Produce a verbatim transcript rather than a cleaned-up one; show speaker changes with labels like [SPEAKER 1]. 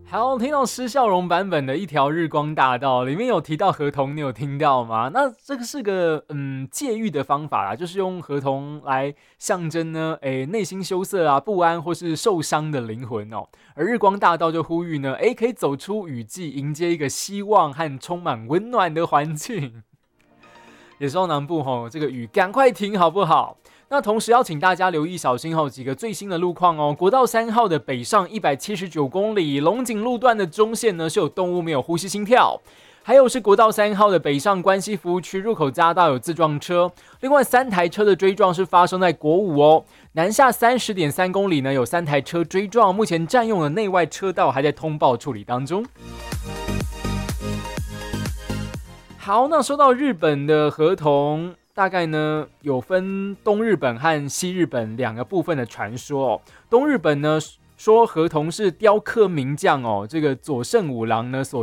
[SPEAKER 1] 好，听到施孝荣版本的一条日光大道，里面有提到合同，你有听到吗？那这个是个嗯借喻的方法啦，就是用合同来象征呢，诶内心羞涩啊、不安或是受伤的灵魂哦。而日光大道就呼吁呢，诶可以走出雨季，迎接一个希望和充满温暖的环境。也希望南部吼这个雨赶快停，好不好？那同时要请大家留意小心后几个最新的路况哦。国道三号的北上一百七十九公里，龙井路段的中线呢是有动物没有呼吸心跳，还有是国道三号的北上关西服务区入口匝道有自撞车，另外三台车的追撞是发生在国五哦。南下三十点三公里呢有三台车追撞，目前占用的内外车道还在通报处理当中。好，那说到日本的合同，大概呢有分东日本和西日本两个部分的传说哦。东日本呢说合同是雕刻名匠哦，这个佐圣五郎呢所